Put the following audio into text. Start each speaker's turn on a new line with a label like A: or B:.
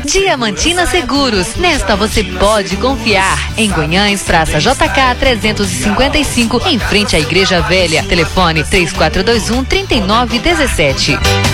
A: Diamantina Seguros, nesta você pode confiar. Em Guanhães, Praça JK 355, em frente à Igreja Velha. Telefone 3421-3917.